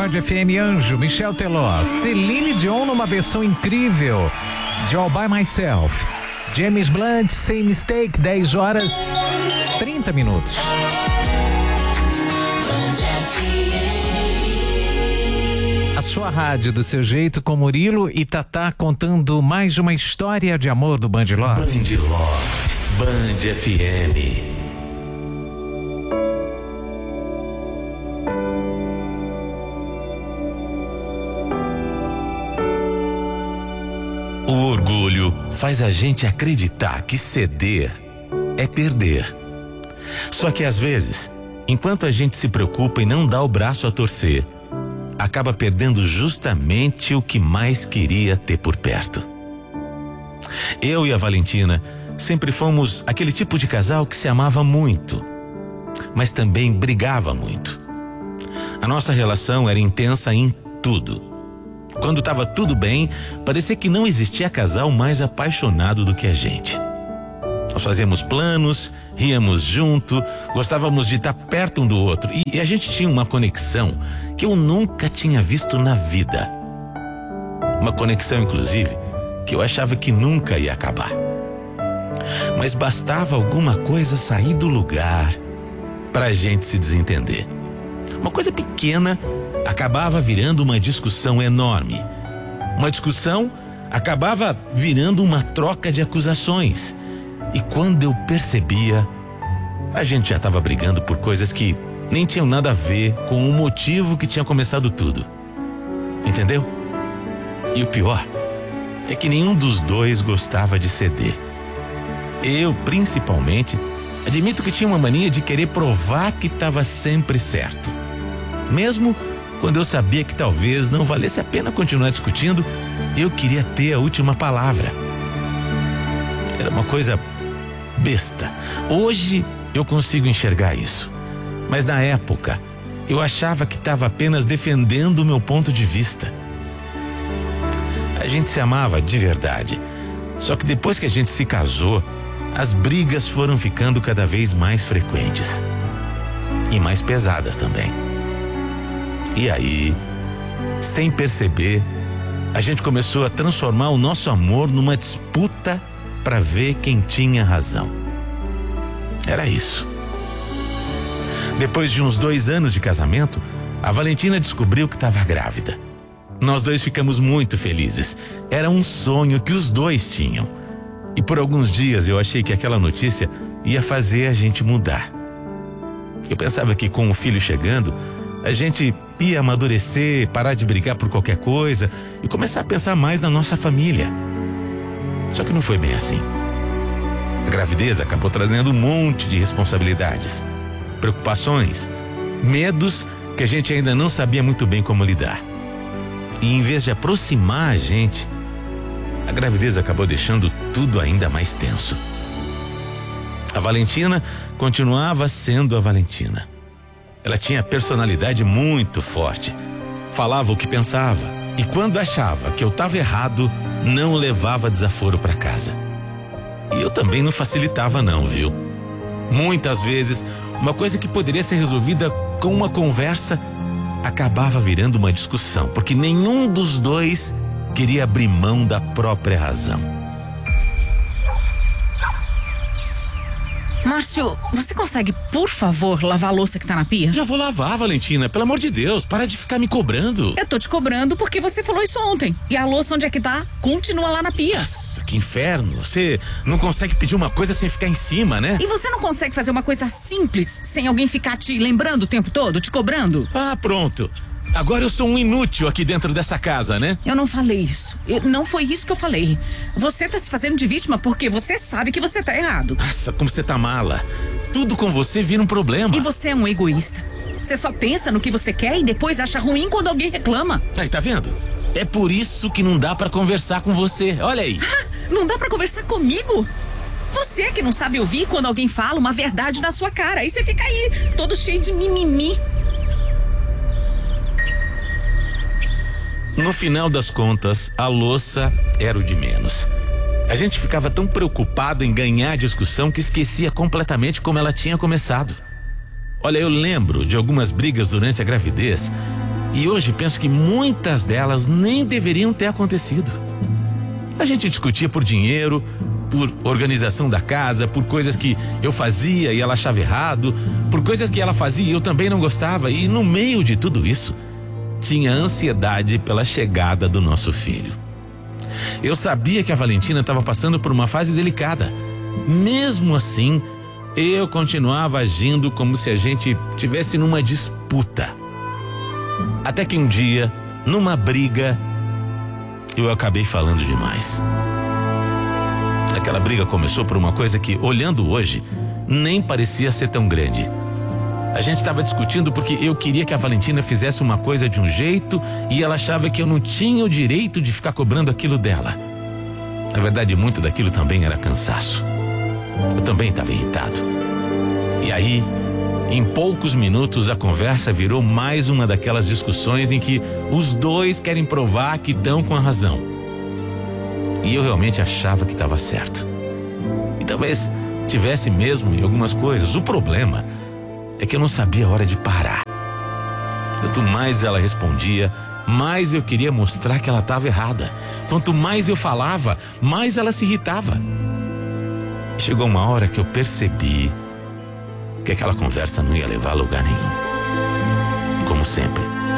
Band FM, Anjo, Michel Teló, Celine Dion numa versão incrível de All By Myself. James Blunt, Same Mistake, 10 horas 30 minutos. A sua rádio do seu jeito, com Murilo e Tatá contando mais uma história de amor do Band Love. Band Love, Band FM. O orgulho faz a gente acreditar que ceder é perder. Só que às vezes, enquanto a gente se preocupa e não dá o braço a torcer, acaba perdendo justamente o que mais queria ter por perto. Eu e a Valentina sempre fomos aquele tipo de casal que se amava muito, mas também brigava muito. A nossa relação era intensa em tudo. Quando estava tudo bem, parecia que não existia casal mais apaixonado do que a gente. Nós fazíamos planos, ríamos junto, gostávamos de estar perto um do outro e a gente tinha uma conexão que eu nunca tinha visto na vida. Uma conexão, inclusive, que eu achava que nunca ia acabar. Mas bastava alguma coisa sair do lugar para a gente se desentender. Uma coisa pequena acabava virando uma discussão enorme. Uma discussão acabava virando uma troca de acusações. E quando eu percebia, a gente já estava brigando por coisas que nem tinham nada a ver com o motivo que tinha começado tudo. Entendeu? E o pior é que nenhum dos dois gostava de ceder. Eu, principalmente, admito que tinha uma mania de querer provar que estava sempre certo. Mesmo quando eu sabia que talvez não valesse a pena continuar discutindo, eu queria ter a última palavra. Era uma coisa besta. Hoje eu consigo enxergar isso. Mas na época, eu achava que estava apenas defendendo o meu ponto de vista. A gente se amava de verdade. Só que depois que a gente se casou, as brigas foram ficando cada vez mais frequentes. E mais pesadas também. E aí, sem perceber, a gente começou a transformar o nosso amor numa disputa para ver quem tinha razão. Era isso. Depois de uns 2 anos de casamento, a Valentina descobriu que estava grávida. Nós dois ficamos muito felizes. Era um sonho que os dois tinham. E por alguns dias eu achei que aquela notícia ia fazer a gente mudar. Eu pensava que com o filho chegando, a gente ia amadurecer, parar de brigar por qualquer coisa e começar a pensar mais na nossa família. Só que não foi bem assim. A gravidez acabou trazendo um monte de responsabilidades, preocupações, medos que a gente ainda não sabia muito bem como lidar. E em vez de aproximar a gente, a gravidez acabou deixando tudo ainda mais tenso. A Valentina continuava sendo a Valentina. Ela tinha personalidade muito forte, falava o que pensava e quando achava que eu estava errado, não levava desaforo para casa. E eu também não facilitava não, viu? Muitas vezes, uma coisa que poderia ser resolvida com uma conversa acabava virando uma discussão, porque nenhum dos dois queria abrir mão da própria razão. Márcio, você consegue, por favor, lavar a louça que tá na pia? Já vou lavar, Valentina, pelo amor de Deus, para de ficar me cobrando. Eu tô te cobrando porque você falou isso ontem. E a louça onde é que tá? Continua lá na pia. Nossa, que inferno. Você não consegue pedir uma coisa sem ficar em cima, né? E você não consegue fazer uma coisa simples sem alguém ficar te lembrando o tempo todo, te cobrando? Ah, pronto. Agora eu sou um inútil aqui dentro dessa casa, né? Eu não falei isso. Não foi isso que eu falei. Você tá se fazendo de vítima porque você sabe que você tá errado. Nossa, como você tá mala. Tudo com você vira um problema. E você é um egoísta. Você só pensa no que você quer e depois acha ruim quando alguém reclama. Aí, tá vendo? É por isso que não dá pra conversar com você. Olha aí. Ah, não dá pra conversar comigo? Você é que não sabe ouvir quando alguém fala uma verdade na sua cara. Aí você fica aí, todo cheio de mimimi. No final das contas, a louça era o de menos. A gente ficava tão preocupado em ganhar a discussão que esquecia completamente como ela tinha começado. Olha, eu lembro de algumas brigas durante a gravidez E hoje penso que muitas delas nem deveriam ter acontecido. A gente discutia por dinheiro, por organização da casa, por coisas que eu fazia e ela achava errado, por coisas que ela fazia e eu também não gostava. E no meio de tudo isso, tinha ansiedade pela chegada do nosso filho. Eu sabia que a Valentina estava passando por uma fase delicada. Mesmo assim, eu continuava agindo como se a gente tivesse numa disputa. Até que um dia, numa briga, eu acabei falando demais. Aquela briga começou por uma coisa que, olhando hoje, nem parecia ser tão grande. A gente estava discutindo porque eu queria que a Valentina fizesse uma coisa de um jeito e ela achava que eu não tinha o direito de ficar cobrando aquilo dela. Na verdade, muito daquilo também era cansaço. Eu também estava irritado. E aí, em poucos minutos, a conversa virou mais uma daquelas discussões em que os dois querem provar que estão com a razão. E eu realmente achava que estava certo. E talvez tivesse mesmo em algumas coisas. O problema é que eu não sabia a hora de parar. Quanto mais ela respondia, mais eu queria mostrar que ela estava errada. Quanto mais eu falava, mais ela se irritava. Chegou uma hora que eu percebi que aquela conversa não ia levar a lugar nenhum. Como sempre.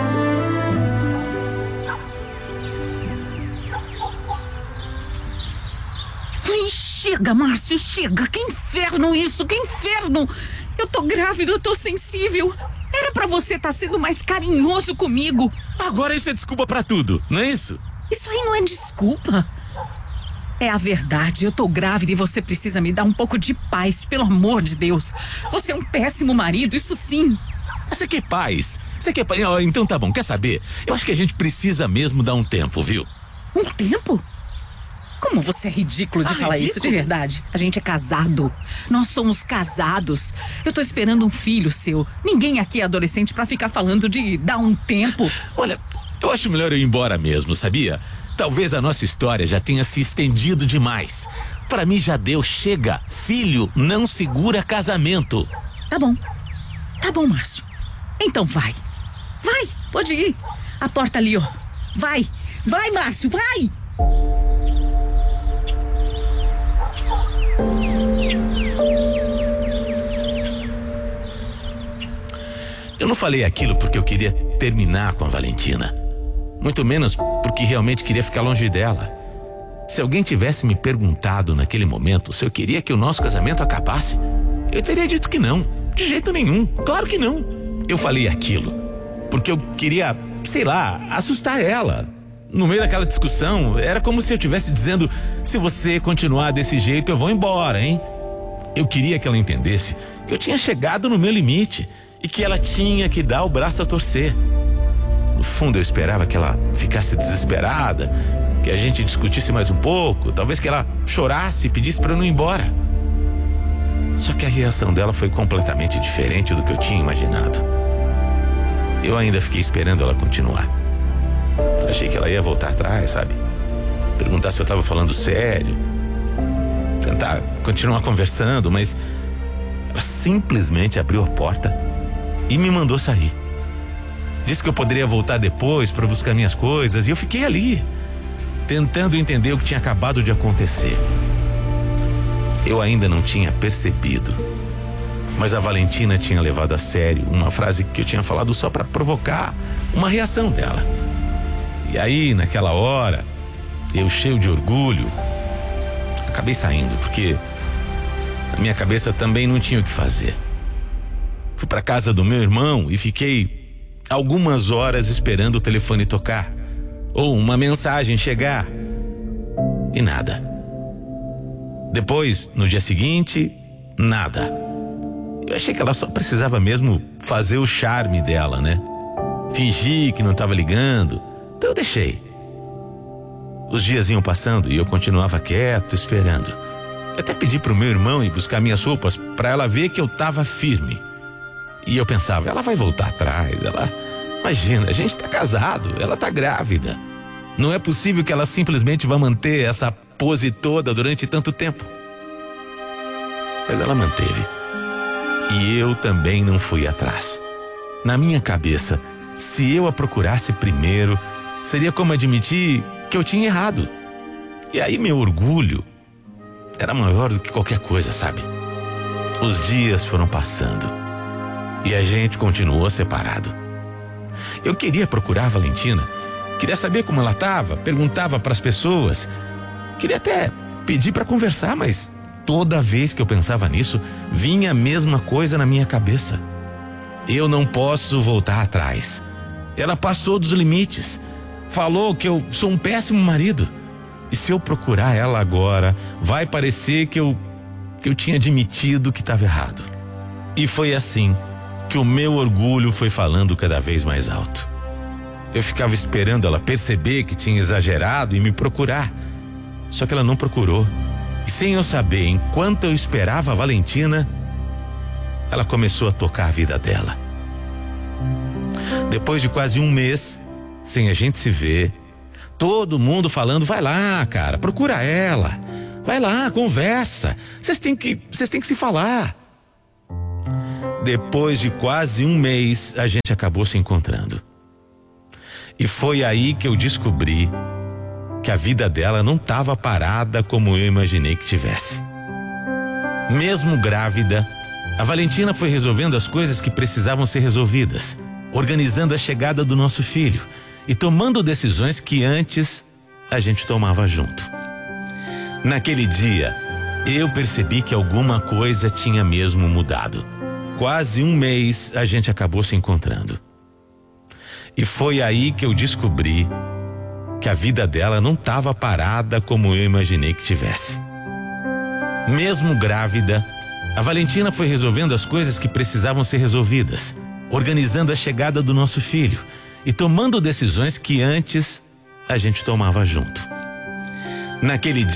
Ai, chega, Márcio, chega. Que inferno isso, que inferno. Eu tô grávida, eu tô sensível. Era pra você estar sendo mais carinhoso comigo. Agora isso é desculpa pra tudo, não é isso? Isso aí não é desculpa. É a verdade, eu tô grávida e você precisa me dar um pouco de paz, pelo amor de Deus. Você é um péssimo marido, isso sim. Você quer paz? Você quer paz? Então tá bom, quer saber? Eu acho que a gente precisa mesmo dar um tempo, viu? Um tempo? Como você é ridículo de falar ridículo? isso, de verdade. A gente é casado. Nós somos casados. Eu tô esperando um filho seu. Ninguém aqui é adolescente pra ficar falando de dar um tempo. Olha, eu acho melhor eu ir embora mesmo, sabia? Talvez a nossa história já tenha se estendido demais. Pra mim já deu, chega. Filho não segura casamento. Tá bom, Márcio. Então vai. Vai, pode ir. A porta ali, ó. Vai, Márcio, vai. Eu não falei aquilo porque eu queria terminar com a Valentina. Muito menos porque realmente queria ficar longe dela. Se alguém tivesse me perguntado naquele momento se eu queria que o nosso casamento acabasse, eu teria dito que não. De jeito nenhum. Claro que não. Eu falei aquilo porque eu queria, sei lá, assustar ela. No meio daquela discussão, era como se eu estivesse dizendo: se você continuar desse jeito, eu vou embora, hein? Eu queria que ela entendesse que eu tinha chegado no meu limite e que ela tinha que dar o braço a torcer. No fundo, eu esperava que ela ficasse desesperada, que a gente discutisse mais um pouco, talvez que ela chorasse e pedisse para eu não ir embora. Só que a reação dela foi completamente diferente do que eu tinha imaginado. Eu ainda fiquei esperando ela continuar. Achei que ela ia voltar atrás, sabe? Perguntar se eu estava falando sério, tentar continuar conversando, mas ela simplesmente abriu a porta e me mandou sair. Disse que eu poderia voltar depois para buscar minhas coisas, e eu fiquei ali, tentando entender o que tinha acabado de acontecer. Eu ainda não tinha percebido, mas a Valentina tinha levado a sério uma frase que eu tinha falado só para provocar uma reação dela. E aí, naquela hora, eu cheio de orgulho, acabei saindo, porque na minha cabeça também não tinha o que fazer. Fui para casa do meu irmão e fiquei algumas horas esperando o telefone tocar ou uma mensagem chegar, e nada. Depois, no dia seguinte, nada. Eu achei que ela só precisava mesmo fazer o charme dela, né? Fingir que não estava ligando. Então eu deixei. Os dias iam passando e eu continuava quieto, esperando. Eu até pedi pro meu irmão ir buscar minhas roupas para ela ver que eu estava firme. E eu pensava, ela vai voltar atrás, imagina, a gente tá casado, ela tá grávida. Não é possível que ela simplesmente vá manter essa pose toda durante tanto tempo. Mas ela manteve. E eu também não fui atrás. Na minha cabeça, se eu a procurasse primeiro, seria como admitir que eu tinha errado. E aí meu orgulho era maior do que qualquer coisa, sabe? Os dias foram passando e a gente continuou separado. Eu queria procurar a Valentina, queria saber como ela estava, perguntava para as pessoas, queria até pedir para conversar, mas toda vez que eu pensava nisso, vinha a mesma coisa na minha cabeça. Eu não posso voltar atrás. Ela passou dos limites, falou que eu sou um péssimo marido. E se eu procurar ela agora, vai parecer que eu tinha admitido que estava errado. E foi assim que o meu orgulho foi falando cada vez mais alto. Eu ficava esperando ela perceber que tinha exagerado e me procurar. Só que ela não procurou. E sem eu saber, enquanto eu esperava a Valentina, ela começou a tocar a vida dela. Depois de quase um mês, sem a gente se ver, todo mundo falando, vai lá, cara, procura ela. Vai lá, conversa. Vocês têm que se falar. Depois de quase um mês, a gente acabou se encontrando. E foi aí que eu descobri que a vida dela não estava parada como eu imaginei que tivesse. Mesmo grávida, a Valentina foi resolvendo as coisas que precisavam ser resolvidas, organizando a chegada do nosso filho e tomando decisões que antes a gente tomava junto. Naquele dia, eu percebi que alguma coisa tinha mesmo mudado. Quase um mês a gente acabou se encontrando. E foi aí que eu descobri que a vida dela não estava parada como eu imaginei que tivesse. Mesmo grávida, a Valentina foi resolvendo as coisas que precisavam ser resolvidas, organizando a chegada do nosso filho e tomando decisões que antes a gente tomava junto. Naquele dia,